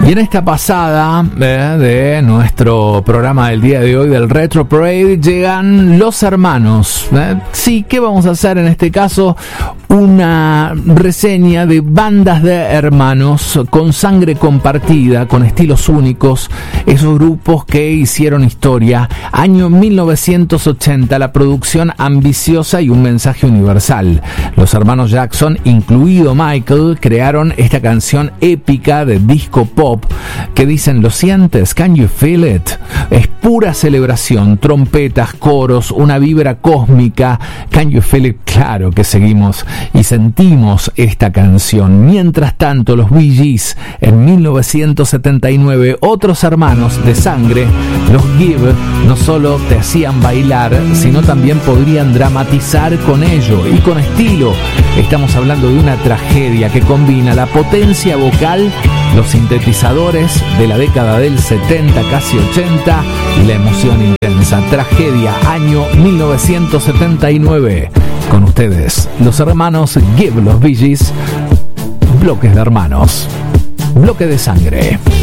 Y en esta pasada de nuestro programa del día de hoy del Retro Parade llegan Los Hermanos. Sí, ¿qué vamos a hacer en este caso? Una reseña de bandas de hermanos con sangre compartida, con estilos únicos, esos grupos que hicieron historia. Año 1980, la producción ambiciosa y un mensaje universal. Los hermanos Jackson, incluido Michael, crearon esta canción épica de disco pop que dicen, ¿lo sientes? Can you feel it? Es pura celebración, trompetas, coros, una vibra cósmica. Can you feel it? Claro que seguimos y sentimos esta canción. Mientras tanto, los Bee Gees en 1979, otros hermanos de sangre, los Give, no solo te hacían bailar, sino también podrían dramatizar con ello y con estilo. Estamos hablando de una tragedia que combina la potencia vocal, los sintetizadores de la década del 70, casi 80, y la emoción intensa. Tragedia, año 1979. Con ustedes, los hermanos Give, los Bee Gees, bloques de hermanos, bloque de sangre.